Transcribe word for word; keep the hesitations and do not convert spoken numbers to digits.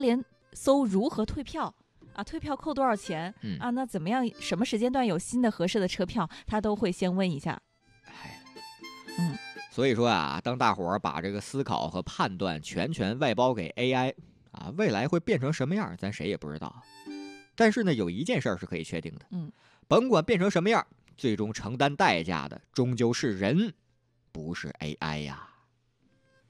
连搜如何退票啊，退票扣多少钱、 嗯、 啊？那怎么样？什么时间段有新的合适的车票，他都会先问一下。 哎， 嗯， 所以说啊，当大伙儿把这个思考和判断全权外包给 A I 啊，未来会变成什么样，咱谁也不知道。但是呢，有一件事是可以确定的， 嗯， 甭管变成什么样，最终承担代价的终究是人，不是 A I 呀。